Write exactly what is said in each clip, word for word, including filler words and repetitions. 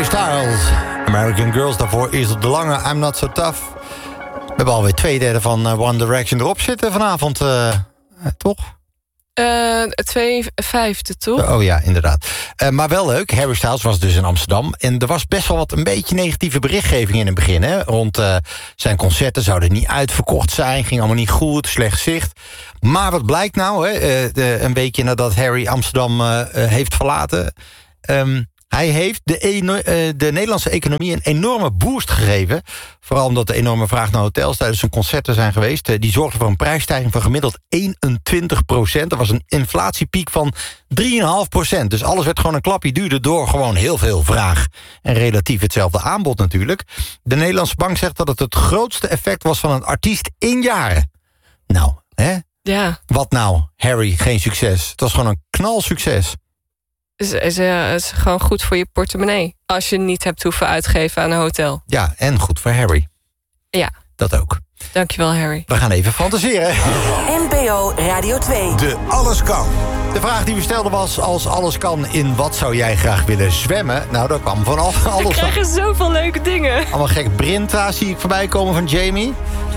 Styles, American Girls. Daarvoor is op de lange I'm Not So Tough. We hebben alweer twee derde van uh, One Direction erop zitten vanavond, uh, uh, toch? Uh, twee vijfde, toch? Oh ja, inderdaad. Uh, maar wel leuk, Harry Styles was dus in Amsterdam. En er was best wel wat een beetje negatieve berichtgeving in het begin. Hè? Rond uh, zijn concerten zouden niet uitverkocht zijn. Ging allemaal niet goed, slecht zicht. Maar wat blijkt nou, hè? Uh, de, een weekje nadat Harry Amsterdam uh, uh, heeft verlaten... Um, Hij heeft de, eno- de Nederlandse economie een enorme boost gegeven. Vooral omdat de enorme vraag naar hotels tijdens zijn concerten zijn geweest. Die zorgde voor een prijsstijging van gemiddeld eenentwintig procent. Er was een inflatiepiek van drie komma vijf procent. Dus alles werd gewoon een klapje duurder door gewoon heel veel vraag. En relatief hetzelfde aanbod natuurlijk. De Nederlandse bank zegt dat het het grootste effect was van een artiest in jaren. Nou, hè? Ja. Wat nou, Harry, geen succes. Het was gewoon een knalsucces. Het is, is, uh, is gewoon goed voor je portemonnee. Als je niet hebt hoeven uitgeven aan een hotel. Ja, en goed voor Harry. Ja. Dat ook. Dankjewel, Harry. We gaan even fantaseren. N P O Radio twee. De Alles Kan. De vraag die we stelden was, als alles kan, in wat zou jij graag willen zwemmen? Nou, dat kwam van alles. We krijgen zoveel leuke dingen. Allemaal gek. Brinta zie ik voorbij komen van Jamie.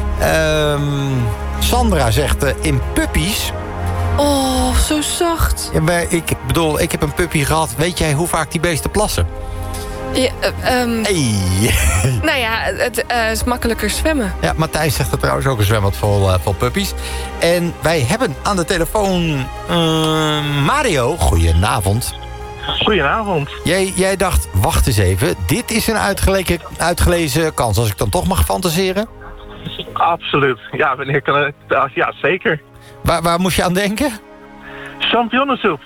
Um, Sandra zegt uh, in puppies. Oh, zo zacht. Ja, maar ik bedoel, ik heb een puppy gehad. Weet jij hoe vaak die beesten plassen? Ja, uh, um, hey. Nou ja, het uh, is makkelijker zwemmen. Ja, Matthijs zegt er trouwens ook een zwembad vol, uh, vol puppies. En wij hebben aan de telefoon uh, Mario. Goedenavond. Goedenavond. Jij, jij dacht, wacht eens even. Dit is een uitgelezen, uitgelezen kans. Als ik dan toch mag fantaseren? Absoluut. Ja, wanneer kan het? Ja, zeker. Waar, waar moest je aan denken? Champignonsoep.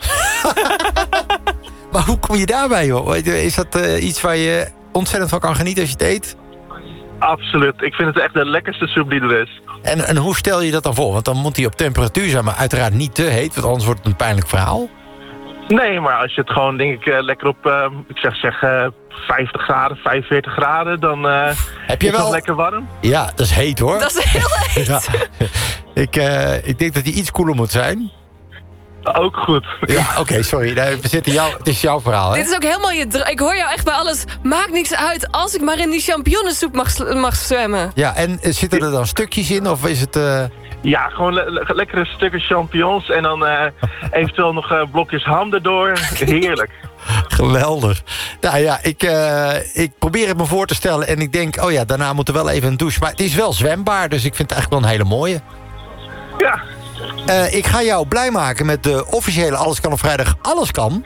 Maar hoe kom je daarbij, joh? Is dat uh, iets waar je ontzettend van kan genieten als je het eet? Absoluut. Ik vind het echt de lekkerste soep die er is. En, en hoe stel je dat dan voor? Want dan moet die op temperatuur zijn, maar uiteraard niet te heet. Want anders wordt het een pijnlijk verhaal. Nee, maar als je het gewoon, denk ik, uh, lekker op, uh, ik zeg, zeg uh, vijftig graden, vijfenveertig graden, dan uh, Heb je is wel... het lekker warm. Ja, dat is heet, hoor. Dat is heel heet. Ja. ik, uh, ik denk dat die iets koeler moet zijn. Ook goed. Ja, oké, okay, sorry. We zitten jou, het is jouw verhaal, hè? Dit is ook helemaal je... Dra- ik hoor jou echt bij alles. Maakt niks uit als ik maar in die champignonsoep mag, mag zwemmen. Ja, en zitten er dan stukjes in, of is het... Uh... Ja, gewoon le- le- lekkere stukken champignons en dan uh, eventueel nog uh, blokjes ham erdoor. Heerlijk. Geweldig. Nou ja, ik, uh, ik probeer het me voor te stellen en ik denk, oh ja, daarna moet er wel even een douche. Maar het is wel zwembaar, dus ik vind het eigenlijk wel een hele mooie. Ja. Uh, ik ga jou blij maken met de officiële Alles Kan op vrijdag Alles Kan.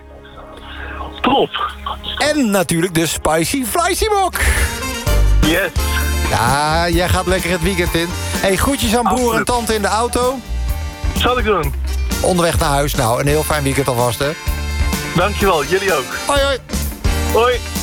Top. En natuurlijk de Spicy Flicey Mok. Yes. Ja, jij gaat lekker het weekend in. Hey, groetjes aan broer Absoluut. en tante in de auto. Zal ik doen. Onderweg naar huis. Nou, een heel fijn weekend alvast, hè. Dankjewel, jullie ook. Hoi, hoi. Hoi.